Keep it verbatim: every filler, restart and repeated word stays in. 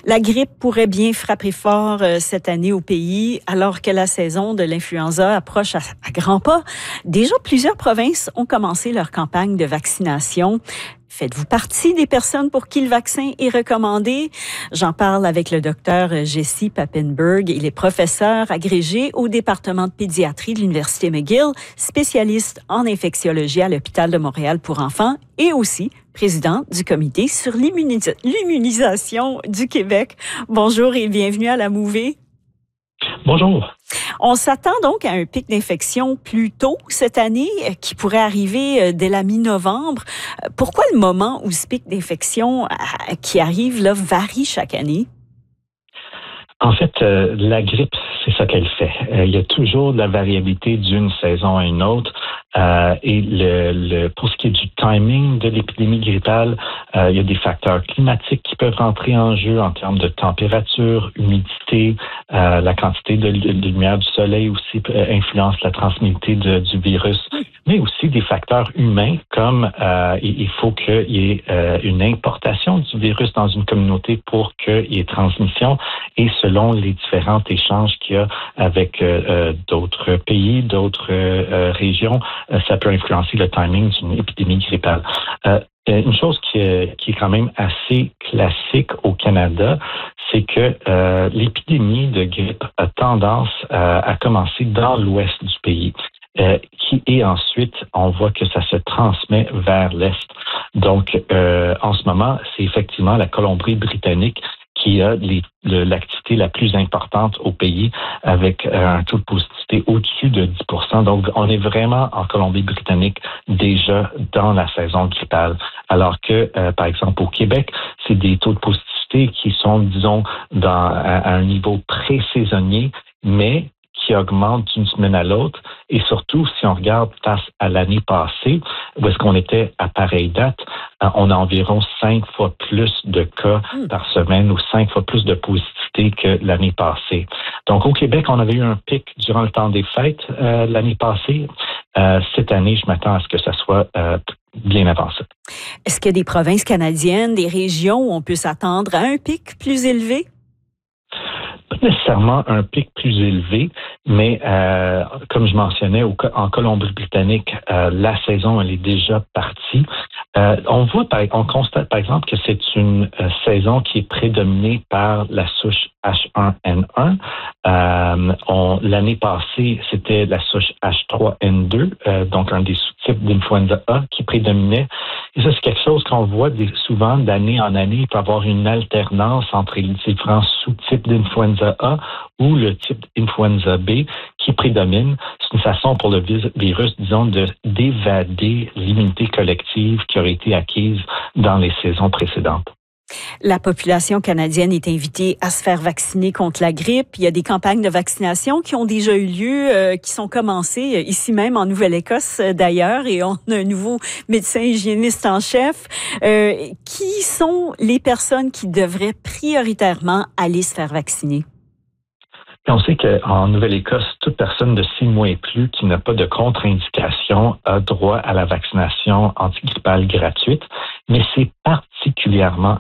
La grippe pourrait bien frapper fort euh, cette année au pays, alors que la saison de l'influenza approche à, à grands pas. Déjà, plusieurs provinces ont commencé leur campagne de vaccination. Faites-vous partie des personnes pour qui le vaccin est recommandé? J'en parle avec le docteur Jesse Papenburg. Il est professeur agrégé au département de pédiatrie de l'Université McGill, spécialiste en infectiologie à l'Hôpital de Montréal pour enfants et aussi président du comité sur l'immunisa- l'immunisation du Québec. Bonjour et bienvenue à la Mouvée. Bonjour. On s'attend donc à un pic d'infection plus tôt cette année qui pourrait arriver dès la mi-novembre. Pourquoi le moment où ce pic d'infection qui arrive là varie chaque année? En fait, euh, la grippe, c'est ça qu'elle fait. Euh, il y a toujours de la variabilité d'une saison à une autre. Euh, et le, le, pour ce qui est du timing de l'épidémie grippale, euh, il y a des facteurs climatiques qui peuvent rentrer en jeu en termes de température, humidité, euh, la quantité de, de, de lumière du soleil aussi euh, influence la transmissibilité de, du virus, mais aussi des facteurs humains comme euh, il, il faut qu'il y ait euh, une importation du virus dans une communauté pour qu'il y ait transmission et selon les différents échanges qu'il y a avec euh, d'autres pays, d'autres euh, régions, ça peut influencer le timing d'une épidémie grippale. Euh, une chose qui est, qui est quand même assez classique au Canada, c'est que euh, l'épidémie de grippe a tendance à, à commencer dans l'ouest du pays. Euh, qui et ensuite, on voit que ça se transmet vers l'est. Donc, euh, en ce moment, c'est effectivement la Colombie-Britannique qui a les, le, l'activité la plus importante au pays avec euh, un taux de positivité au-dessus de dix pour cent. Donc, on est vraiment en Colombie-Britannique déjà dans la saison grippale. Alors que, euh, par exemple, au Québec, c'est des taux de positivité qui sont, disons, dans, à, à un niveau pré-saisonnier, mais qui augmente d'une semaine à l'autre. Et surtout, si on regarde face à l'année passée, où est-ce qu'on était à pareille date, on a environ cinq fois plus de cas mmh. par semaine ou cinq fois plus de positivité que l'année passée. Donc, au Québec, on avait eu un pic durant le temps des fêtes euh, l'année passée. Euh, cette année, je m'attends à ce que ça soit euh, bien avancé. Est-ce qu'il y a des provinces canadiennes, des régions où on peut s'attendre à un pic plus élevé? Pas nécessairement un pic plus élevé, mais euh, comme je mentionnais, au, en Colombie-Britannique, euh, la saison elle est déjà partie. Euh, on voit, par, on constate par exemple que c'est une euh, saison qui est prédominée par la souche H un N un. Euh, on, l'année passée, c'était la souche H trois N deux, euh, donc un des sous-types d'influenza A qui prédominait. Et ça, c'est quelque chose qu'on voit des, souvent d'année en année. Il peut y avoir une alternance entre les différents sous-types d'influenza A ou le type influenza B qui prédomine. C'est une façon pour le virus, disons, de d'évader l'immunité collective qui aurait été acquise dans les saisons précédentes. La population canadienne est invitée à se faire vacciner contre la grippe. Il y a des campagnes de vaccination qui ont déjà eu lieu, euh, qui sont commencées euh, ici même en Nouvelle-Écosse euh, d'ailleurs, et on a un nouveau médecin hygiéniste en chef. Euh, qui sont les personnes qui devraient prioritairement aller se faire vacciner? Et on sait qu'en Nouvelle-Écosse, toute personne de six mois et plus qui n'a pas de contre-indication a droit à la vaccination antigrippale gratuite, mais c'est particulièrement